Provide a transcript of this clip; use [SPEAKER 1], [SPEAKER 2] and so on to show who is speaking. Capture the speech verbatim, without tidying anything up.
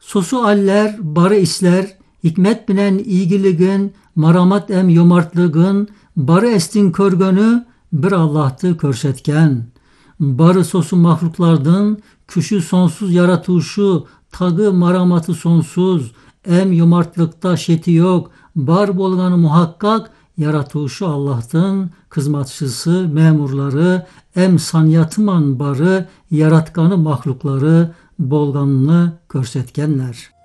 [SPEAKER 1] Sosu aller, barı isler, hikmet bilen ilgiligin, maramat em yomartlığın, barı estin körgönü, bir Allah'tı körsetken. Barı sosu mahluklardın, küşü sonsuz yaratuşu, tadı maramatı sonsuz, em yomartlıkta şeti yok, bar bolganı muhakkak, yaratuşu Allah'tın, kızmatçısı, memurları, em sanyatıman barı, yaratkanı mahlukları, bolganını körsetkenler.